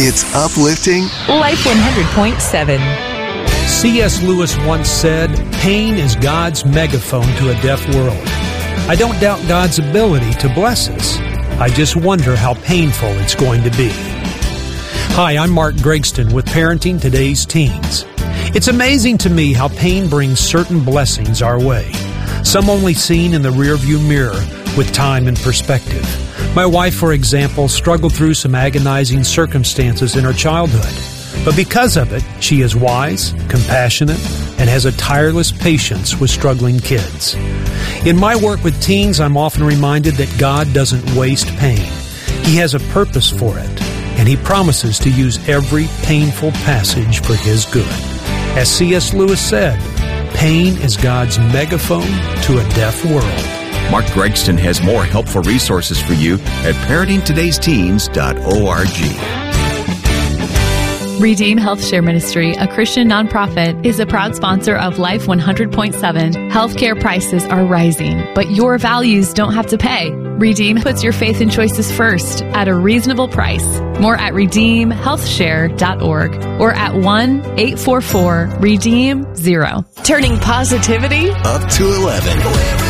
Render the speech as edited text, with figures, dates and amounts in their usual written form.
It's uplifting. Life 100.7. C.S. Lewis once said, "Pain is God's megaphone to a deaf world." I don't doubt God's ability to bless us. I just wonder how painful it's going to be. Hi, I'm Mark Gregston with Parenting Today's Teens. It's amazing to me how pain brings certain blessings our way, some only seen in the rearview mirror with time and perspective. My wife, for example, struggled through some agonizing circumstances in her childhood. But because of it, she is wise, compassionate, and has a tireless patience with struggling kids. In my work with teens, I'm often reminded that God doesn't waste pain. He has a purpose for it, and He promises to use every painful passage for His good. As C.S. Lewis said, pain is God's megaphone to a deaf world. Mark Gregston has more helpful resources for you at parentingtodaysteens.org. Redeem Health Share Ministry, a Christian nonprofit, is a proud sponsor of Life 100.7. Healthcare prices are rising, but your values don't have to pay. Redeem puts your faith and choices first at a reasonable price. More at redeemhealthshare.org or at 1-844-REDEEM-0. Turning positivity up to 11.